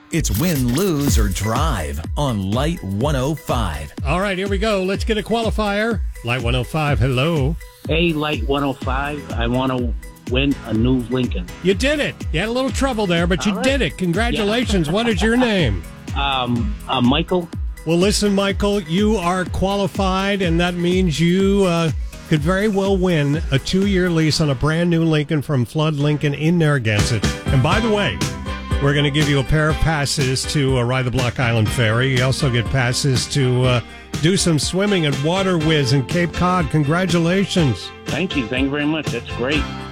It's win, lose, or drive on Light 105. All right, here we go. Let's get a qualifier. Light 105, hello. Hey, Light 105, I want to win a new Lincoln. You did it. You had a little trouble there, but you did it. Congratulations. Yeah. What is your name? Michael. Well, listen, Michael, you are qualified, and that means you could very well win a 2-year lease on a brand new Lincoln from Flood Lincoln in Narragansett. And by the way, we're going to give you a pair of passes to ride the Block Island Ferry. You also get passes to do some swimming at Water Whiz in Cape Cod. Congratulations. Thank you. Thank you very much. That's great.